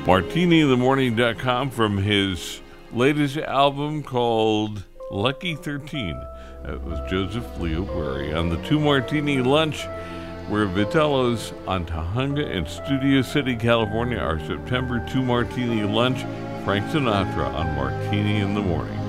MartiniInTheMorning.com from his latest album called Lucky 13. That was Joseph Leo Bury on the Two Martini Lunch. We're Vitello's on Tahunga in Studio City, California. Our September Two Martini Lunch, Frank Sinatra on Martini in the Morning.